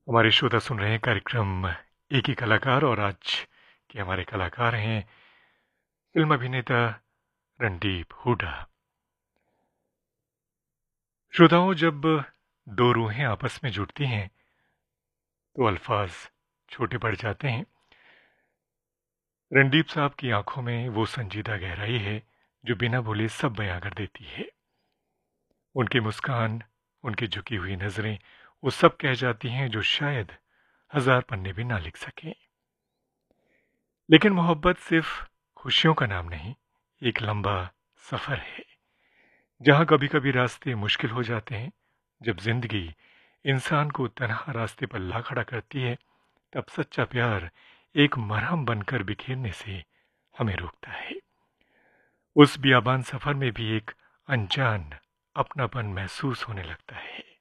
हमारे श्रोता सुन रहे हैं कार्यक्रम एक ही कलाकार और आज के हमारे कलाकार हैं फिल्म अभिनेता रणदीप हुड्डा। श्रोताओं, जब दो रूहें आपस में जुड़ती हैं तो अल्फाज छोटे पड़ जाते हैं। रणदीप साहब की आंखों में वो संजीदा गहराई है जो बिना बोले सब बयां कर देती है। उनकी मुस्कान, उनकी झुकी हुई नजरें वो सब कह जाती हैं जो शायद हजार पन्ने भी ना लिख सकें। लेकिन मोहब्बत सिर्फ खुशियों का नाम नहीं, एक लंबा सफर है जहां कभी कभी रास्ते मुश्किल हो जाते हैं। जब जिंदगी इंसान को तन्हा रास्ते पर ला खड़ा करती है, तब सच्चा प्यार एक मरहम बनकर बिखेरने से हमें रोकता है। उस बियाबान सफर में भी एक अनजान अपनापन महसूस होने लगता है।